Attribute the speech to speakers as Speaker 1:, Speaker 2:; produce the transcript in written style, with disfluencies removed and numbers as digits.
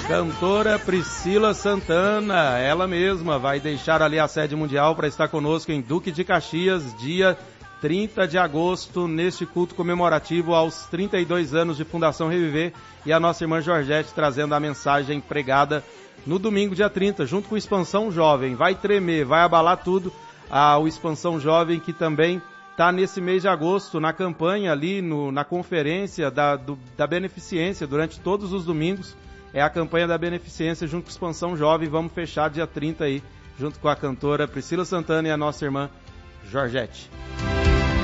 Speaker 1: Cantora Priscila Santana, ela mesma vai deixar ali a sede mundial para estar conosco em Duque de Caxias, dia 30 de agosto, neste culto comemorativo aos 32 anos de Fundação Reviver, e a nossa irmã Georgette trazendo a mensagem pregada no domingo, dia 30, junto com o Expansão Jovem. Vai tremer, vai abalar tudo, o Expansão Jovem, que também está nesse mês de agosto na campanha ali, na conferência da Beneficência, durante todos os domingos. É a campanha da Beneficência junto com a Expansão Jovem. Vamos fechar dia 30 aí, junto com a cantora Priscila Santana e a nossa irmã Georgette.